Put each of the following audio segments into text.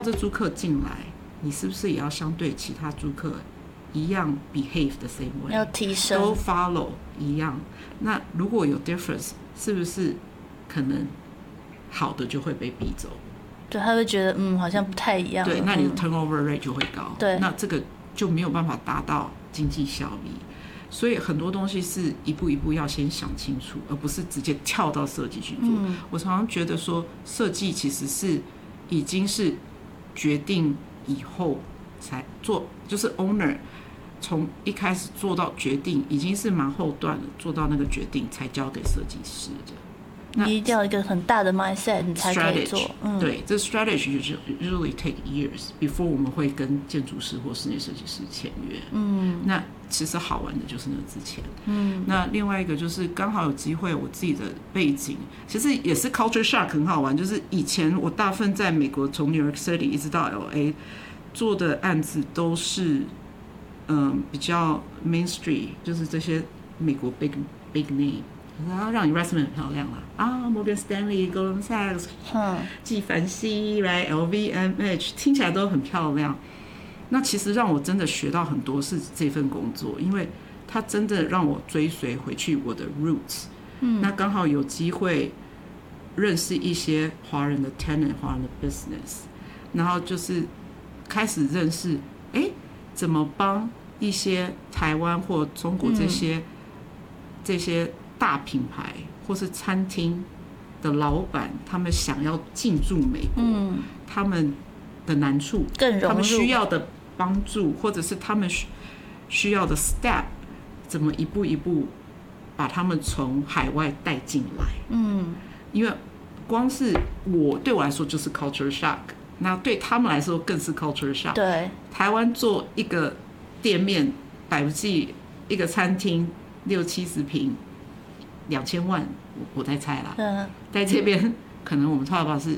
这租客进来，你是不是也要相对其他租客一样 behave the same way， 要提升， 都 follow 一样？那如果有 difference， 是不是可能好的就会被逼走？ 对，他会觉得好像不太一样。 对，那你的 turnover rate 就会高。 对， 那这个就没有办法达到经济效益。所以很多东西是一步一步要先想清楚，而不是直接跳到设计去做。我常常觉得说，设计其实是已经是决定以后才做，就是 owner 从一开始做到决定，已经是蛮后段了，做到那个决定才交给设计师的。 你一定要有一个很大的 mindset， 你才可以做。 对，这 strategy usually take years before 我们会跟建筑师或室内设计师签约。那其实好玩的就是那个之前。那另外一个就是刚好有机会，我自己的背景其实也是 culture shock 很好玩，就是以前我大部分在美国从 New York City 一直到 LA 做的案子都是比较 main street， 就是这些美国 big name。然后让你 resume 很漂亮啦，Morgan Stanley、Goldman Sachs、纪梵希、LVMH 听起来都很漂亮。那其实让我真的学到很多是这份工作，因为它真的让我追随回去我的 roots。那刚好有机会认识一些华人的 tenant、华人的 business， 然后就是开始认识，怎么帮一些台湾或中国这些大品牌或是餐厅的老板，他们想要进驻美国，他们的难处，他们需要的帮助，或者是他们需要的 step， 怎么一步一步把他们从海外带进来。因为光是对我来说就是 culture shock， 那对他们来说更是 culture shock。 对， 台湾做一个店面，百不计一个餐厅60-70平。2000万，我在猜啦。在这边可能我们差不多是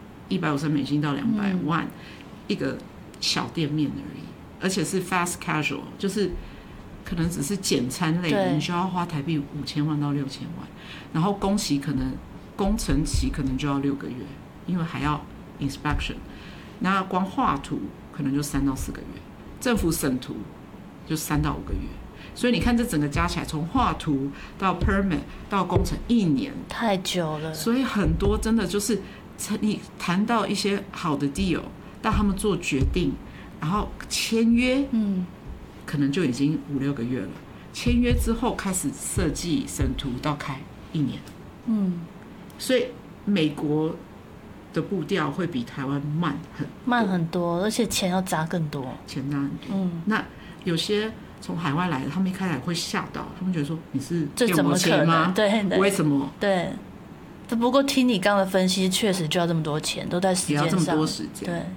$150到200万一个小店面而已，而且是 fast casual， 就是可能只是简餐类的，你需要花台币5000万到6000万，然后工程期可能就要6个月，因为还要 inspection， 那光画图可能就3到4个月，政府审图就3到5个月。所以你看，这整个加起来，从画图到 permit 到工程，1年太久了。所以很多真的就是你谈到一些好的 deal， 到他们做决定，然后签约，可能就已经5-6个月了。签约之后开始设计审图到开1年，所以美国的步调会比台湾慢很多， 而且钱要砸更多， 钱拿很多。那有些从海外来的，他们一开始会吓到，他们觉得说你是骗我钱吗？ 对， 为什么？ 对。不过听你刚刚的分析，确实就要这么多钱，都在时间上， 也要这么多时间。 对。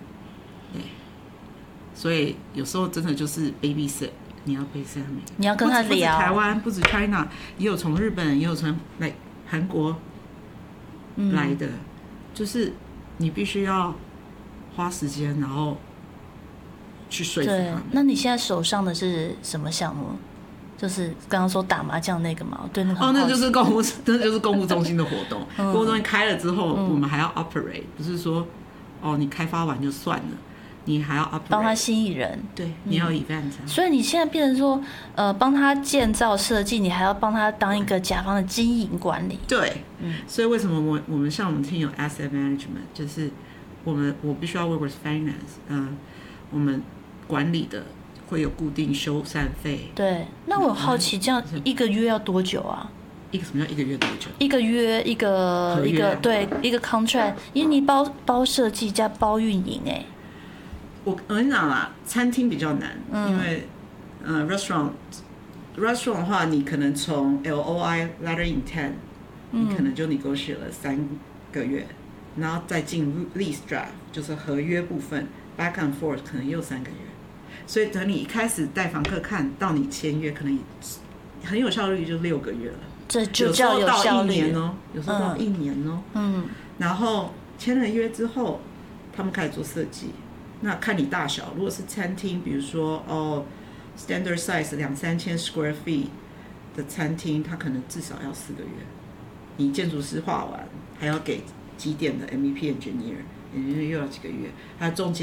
所以有时候真的就是 baby sit， 你要 baby sit 他们， 你要跟他聊。 不止台湾，不止 China， 也有从日本，也有从韩国来的，就是你必须要花时间，然后去说服他们。 那你现在手上的是什么项目？就是刚刚说打麻将那个嘛，对， 那就是公务中心的活动。公务中心开了之后，我们还要 operate， 不是说你开发完就算了，你还要 operate， 帮他吸引人。 对，你要 event。 所以你现在变成说，帮他建造设计，你还要帮他当一个甲方的经营管理。 对，所以为什么我们像我们 team 有 asset management， 就是我必须要 work with finance，我们管理的会有固定修缮费。 对，那我好奇，这样一个月要多久啊？ 什么叫一个月多久？ 一个月一个对一个 contract， 因为你包设计加包运营我跟你讲啦，餐厅比较难，因为restaurant 的话，你可能从 LOI letter intent，你可能就 negotiate 了3个月，然后再进 lease draft， 就是合约部分 back and forth 可能又3个月。所以等你一开始带房客看到你签约，可能很有效率就6个月了， 这就叫有效率。 有时候到1年哦。然后签了约之后，他们开始做设计。那看你大小，如果是餐厅，比如说standard size 2-3千 square feet 的餐厅，它可能至少要4个月。你建筑师画完，还要给机电的 MEP engineer 又要几个月，它中间